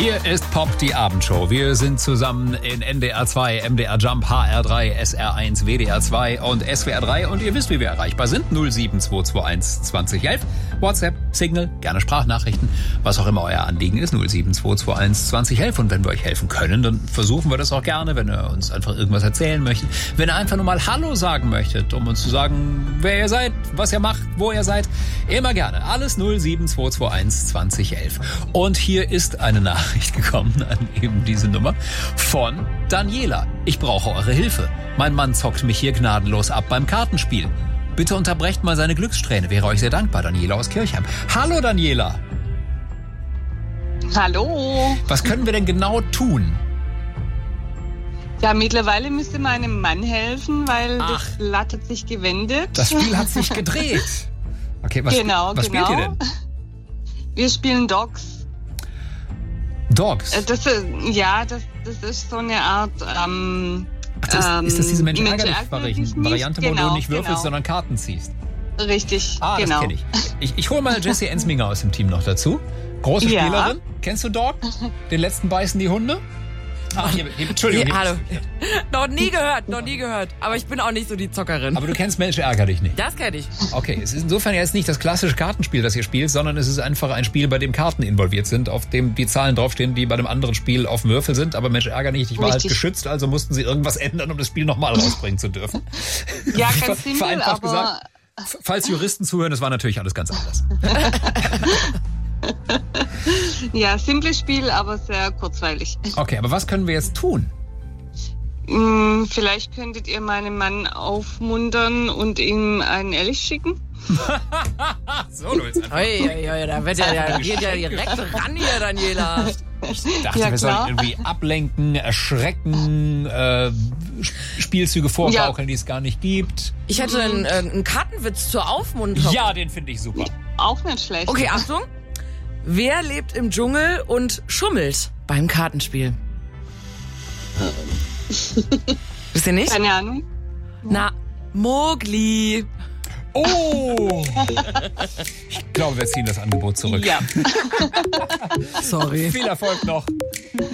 Hier ist Pop, die Abendshow. Wir sind zusammen in NDR 2, MDR Jump, HR3, SR1, WDR 2 und SWR 3. Und ihr wisst, wie wir erreichbar sind. 07221 2011. WhatsApp, Signal, gerne Sprachnachrichten. Was auch immer euer Anliegen ist. 07221 2011. Und wenn wir euch helfen können, dann versuchen wir das auch gerne. Wenn ihr uns einfach irgendwas erzählen möchtet. Wenn ihr einfach nur mal Hallo sagen möchtet, um uns zu sagen, wer ihr seid, was ihr macht, wo ihr seid. Immer gerne. Alles 07221 2011. Und hier ist eine Nachricht gekommen an eben diese Nummer von Daniela. Ich brauche eure Hilfe. Mein Mann zockt mich hier gnadenlos ab beim Kartenspiel. Bitte unterbrecht mal seine Glückssträhne. Wäre euch sehr dankbar. Daniela aus Kirchheim. Hallo Daniela. Hallo. Was können wir denn genau tun? Ja, mittlerweile müsste meinem Mann helfen, weil das Blatt hat sich gewendet. Das Spiel hat sich gedreht. Okay, was spielt ihr denn? Wir spielen Dogs. Dogs? Das ist so eine Art... ist das diese Mensch-ärgerlich-Variante, wo du nicht würfelst, sondern Karten ziehst? Richtig, genau. Das kenne ich. Ich hole mal Jessie Ensminger aus dem Team noch dazu. Große Spielerin. Kennst du Dog? Den letzten beißen die Hunde? Ach, Entschuldigung. Ja, hallo. Noch nie gehört. Aber ich bin auch nicht so die Zockerin. Aber du kennst Mensch, ärger dich nicht. Das kenne ich. Okay, es ist insofern jetzt nicht das klassische Kartenspiel, das ihr spielt, sondern es ist einfach ein Spiel, bei dem Karten involviert sind, auf dem die Zahlen draufstehen, die bei dem anderen Spiel auf dem Würfel sind. Aber Mensch, ärger nicht, ich war halt geschützt, also mussten sie irgendwas ändern, um das Spiel nochmal rausbringen zu dürfen. Ja, ganz simpel, vereinfacht gesagt, falls Juristen zuhören, das war natürlich alles ganz anders. Ja, simples Spiel, aber sehr kurzweilig. Okay, aber was können wir jetzt tun? Vielleicht könntet ihr meinen Mann aufmuntern und ihm einen Elch schicken. So, du willst einfach. Da geht ja direkt ran hier, Daniela. Ich dachte, wir sollen irgendwie ablenken, erschrecken, Spielzüge vorgaukeln, die es gar nicht gibt. Ich hätte einen Kartenwitz zur Aufmunterung. Ja, den finde ich super. Auch nicht schlecht. Okay, Achtung. Wer lebt im Dschungel und schummelt beim Kartenspiel? Wisst ihr nicht? Keine Ahnung. Na, Mowgli. Oh! Ich glaube, wir ziehen das Angebot zurück. Ja. Sorry. Viel Erfolg noch.